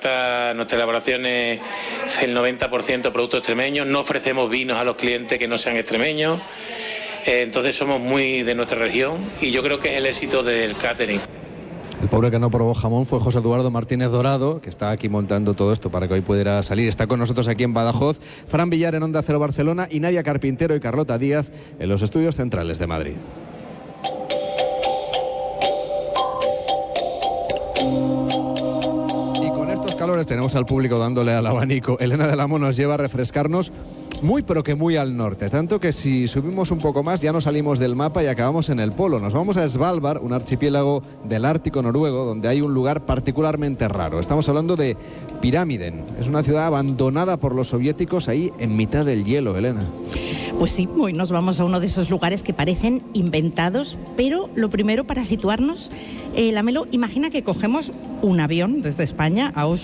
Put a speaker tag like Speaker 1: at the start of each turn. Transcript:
Speaker 1: nuestra elaboración es el 90% productos extremeños, no ofrecemos vinos a los clientes que no sean extremeños, entonces somos muy de nuestra región y yo creo que es el éxito del catering.
Speaker 2: El pobre que no probó jamón fue José Eduardo Martínez Dorado, que está aquí montando todo esto para que hoy pudiera salir. Está con nosotros aquí en Badajoz, Fran Villar en Onda Cero Barcelona y Nadia Carpintero y Carlota Díaz en los estudios centrales de Madrid. Y con estos calores tenemos al público dándole al abanico. Elena del Amo nos lleva a refrescarnos muy pero que muy al norte, tanto que si subimos un poco más ya no salimos del mapa y acabamos en el polo. Nos vamos a Svalbard, un archipiélago del Ártico noruego, donde hay un lugar particularmente raro. Estamos hablando de Pyramiden. Es una ciudad abandonada por los soviéticos ahí en mitad del hielo, Elena.
Speaker 3: Pues sí, hoy nos vamos a uno de esos lugares que parecen inventados, pero lo primero para situarnos, Lamelo, imagina que cogemos un avión desde España a